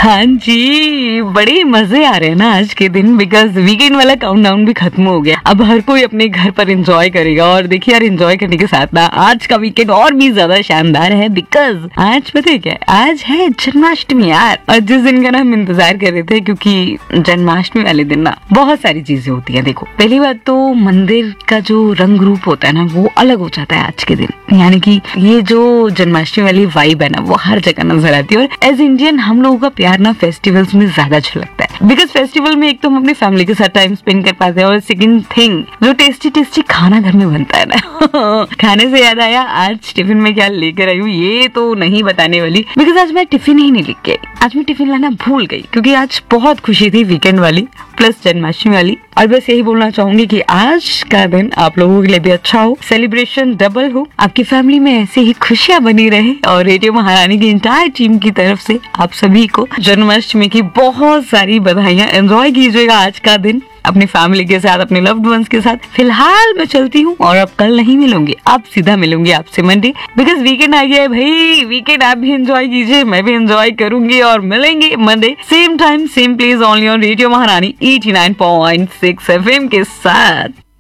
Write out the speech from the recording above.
हाँ जी, बड़े मजे आ रहे हैं ना आज के दिन, बिकॉज वीकेंड वाला काउंटडाउन भी खत्म हो गया। अब हर कोई अपने घर पर एंजॉय करेगा। और देखिए यार, एंजॉय करने के साथ ना आज का वीकेंड और भी ज्यादा शानदार है, बिकॉज आज पता है क्या, आज है जन्माष्टमी यार। और जिस दिन का ना हम इंतजार कर रहे थे, क्योंकि जन्माष्टमी वाले दिन ना बहुत सारी चीजें होती है। देखो, पहली बात तो मंदिर का जो रंग रूप होता है ना, वो अलग हो जाता है आज के दिन। यानी कि ये जो जन्माष्टमी वाली वाइब है ना, वो हर जगह नजर आती है। और एज इंडियन हम लोगों का प्यार ना फेस्टिवल्स में ज्यादा झलकता है, बिकॉज फेस्टिवल में एक तो हम अपनी फैमिली के साथ टाइम स्पेंड कर पाते हैं, और सेकंड थिंग, जो टेस्टी टेस्टी खाना घर में बनता है ना। खाने से याद आया, आज टिफिन में क्या लेकर आई हूँ ये तो नहीं बताने वाली, बिकॉज आज मैं टिफिन ही नहीं लेके आई। आज मैं टिफिन लाना भूल गई, क्योंकि आज बहुत खुशी थी वीकेंड वाली प्लस जन्माष्टमी वाली। और बस यही बोलना चाहूंगी कि आज का दिन आप लोगों के लिए भी अच्छा हो, सेलिब्रेशन डबल हो, आपकी फैमिली में ऐसे ही खुशियां बनी रहे। और रेडियो महारानी की इंटायर टीम की तरफ से आप सभी को जन्माष्टमी की बहुत सारी बधाइयां। एंजॉय कीजिएगा आज का दिन अपनी फैमिली के साथ, अपने लव्ड वंस के साथ। फिलहाल मैं चलती हूँ, और अब कल नहीं मिलूंगी, अब सीधा मिलूंगी आपसे मंडे, बिकॉज वीकेंड आ गया है भाई। वीकेंड आप भी एंजॉय कीजिए, मैं भी एंजॉय करूंगी, और मिलेंगे Monday same time same place only on radio महारानी 89.6 FM के साथ।